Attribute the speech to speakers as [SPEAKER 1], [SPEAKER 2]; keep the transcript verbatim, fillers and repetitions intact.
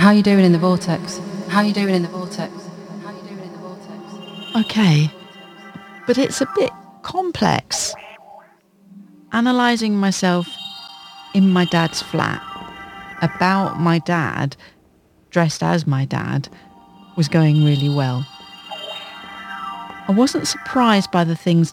[SPEAKER 1] How you doing in the vortex? How you doing in the vortex? How you doing in the vortex?
[SPEAKER 2] Okay, but it's a bit complex. Analysing myself in my dad's flat, about my dad, dressed as my dad, was going really well. I wasn't surprised by the things